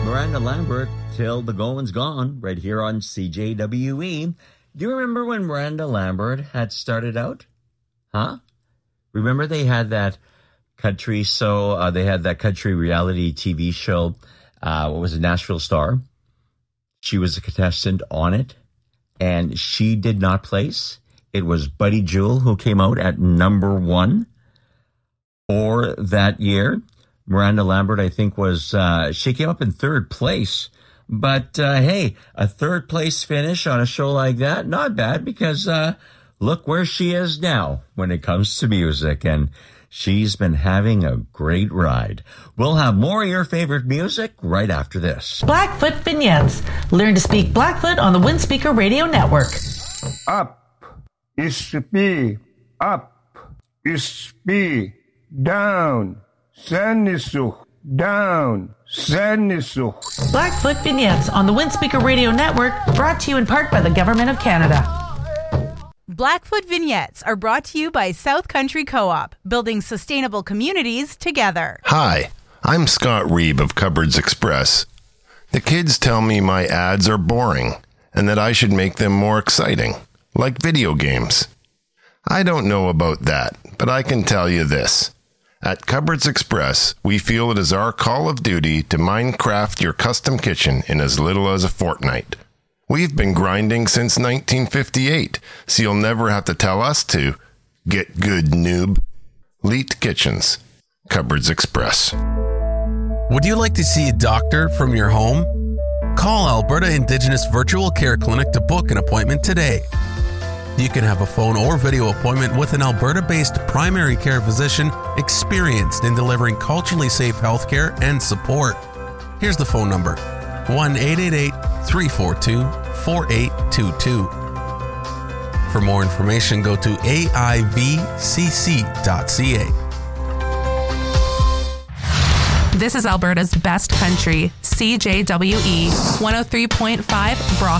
Miranda Lambert, Till the Going's Gone, right here on CJWE. Do you remember when Miranda Lambert had started out? Huh? Remember they had that country they had that country reality TV show, what was it, Nashville Star? She was a contestant on it, and she did not place. It was Buddy Jewell who came out at number 1 for that year. Miranda Lambert, I think, she came up in 3rd place. But, hey, a 3rd place finish on a show like that, not bad, because look where she is now when it comes to music. And she's been having a great ride. We'll have more of your favorite music right after this. Blackfoot Vignettes. Learn to speak Blackfoot on the Windspeaker Radio Network. Up is B. Up is B. Down. Sanisuk. Down. Sanisuk. Blackfoot Vignettes on the Windspeaker Radio Network, brought to you in part by the Government of Canada. Blackfoot Vignettes are brought to you by South Country Co-op, building sustainable communities together. Hi, I'm Scott Reeb of Cupboards Express. The kids tell me my ads are boring and that I should make them more exciting, like video games. I don't know about that, but I can tell you this. At Cupboards Express, we feel it is our call of duty to Minecraft your custom kitchen in as little as a fortnight. We've been grinding since 1958, so you'll never have to tell us to. Get good, noob. Leet Kitchens. Cupboards Express. Would you like to see a doctor from your home? Call Alberta Indigenous Virtual Care Clinic to book an appointment today. You can have a phone or video appointment with an Alberta-based primary care physician experienced in delivering culturally safe healthcare and support. Here's the phone number, 1-888-342-4822. For more information, go to aivcc.ca. This is Alberta's best country, CJWE 103.5 Brock.